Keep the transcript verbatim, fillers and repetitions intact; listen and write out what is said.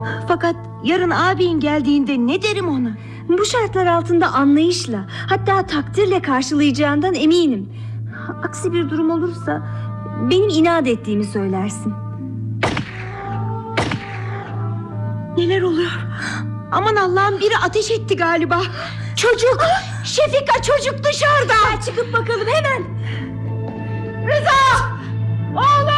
Fakat yarın abin geldiğinde ne derim ona? Bu şartlar altında anlayışla, hatta takdirle karşılayacağından eminim. Aksi bir durum olursa benim inat ettiğimi söylersin. Neler oluyor? Aman Allah'ım, biri ateş etti galiba. Çocuk! Şefika, çocuk dışarıda! Çıkıp bakalım hemen. Rıza! Oğlum!